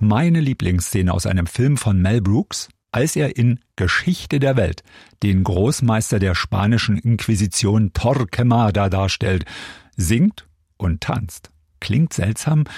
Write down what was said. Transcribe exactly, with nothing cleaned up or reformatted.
meine Lieblingsszene aus einem Film von Mel Brooks, als er in Geschichte der Welt den Großmeister der spanischen Inquisition Torquemada darstellt, singt und tanzt. Klingt seltsam,